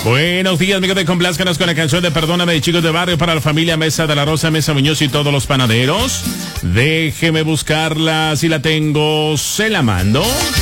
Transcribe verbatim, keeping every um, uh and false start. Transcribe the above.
Buenos días, amigos de Complázcanos con la canción de Perdóname de Chicos de Barrio para la familia Mesa de la Rosa, Mesa Muñoz y todos los panaderos. Déjeme buscarla, si la tengo, se la mando.